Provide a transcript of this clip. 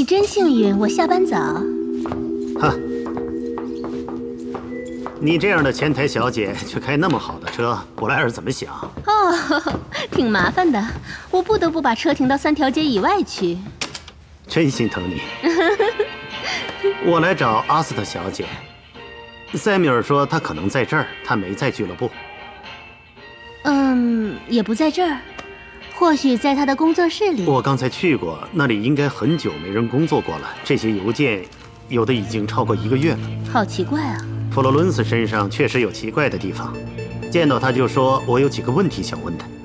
真幸运，我下班早。 哼，你这样的前台小姐却开那么好的车，布莱尔怎么想？ 哦，挺麻烦的，我不得不把车停到3条街以外去。 真心疼你。我来找阿斯特小姐。塞缪尔说她可能在这儿，她没在俱乐部。 也不在这儿，或许在他的工作室里。 我刚才去过，那里应该很久没人工作过了。这些邮件，有的已经超过1个月了。 好奇怪啊！ 弗洛伦斯身上确实有奇怪的地方，见到他就说我有几个问题想问他。